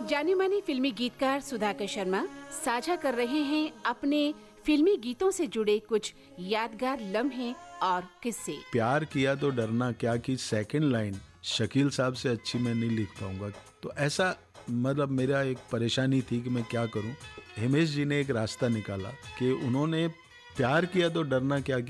जाने माने फिल्मी गीतकार सुधाकर शर्मा साझा कर रहे हैं अपने फिल्मी गीतों से जुड़े कुछ यादगार लम्हे और किस्से। प्यार किया तो डरना क्या की सेकंड लाइन शकील साहब से अच्छी मैं नहीं लिख पाऊंगा। तो ऐसा मतलब मेरा एक परेशानी थी कि मैं क्या करूं। हिमेश जी ने एक रास्ता निकाला कि उन्होंने प्यार किया तो डरना क्या की